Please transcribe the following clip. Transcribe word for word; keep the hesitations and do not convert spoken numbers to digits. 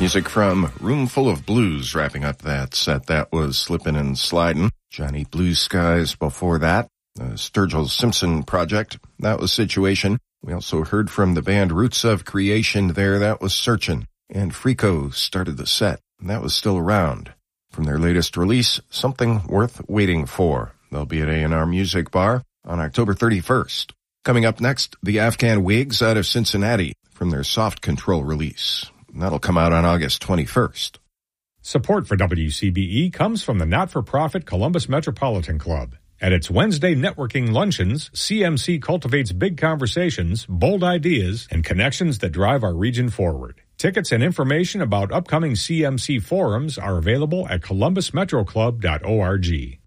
Music from Room Full of Blues wrapping up that set. That was Slippin' and Slidin'. Johnny Blue Skies before that. The Sturgill Simpson Project. That was Situation. We also heard from the band Roots of Creation there. That was Searchin'. And Frico started the set. That was Still Around. From their latest release, Something Worth Waiting For. They'll be at A and R Music Bar on October thirty-first. Coming up next, the Afghan Wigs out of Cincinnati from their Soft Control release. That'll come out on August twenty-first. Support for W C B E comes from the not-for-profit Columbus Metropolitan Club. At its Wednesday networking luncheons, C M C cultivates big conversations, bold ideas, and connections that drive our region forward. Tickets and information about upcoming C M C forums are available at columbus metro club dot org.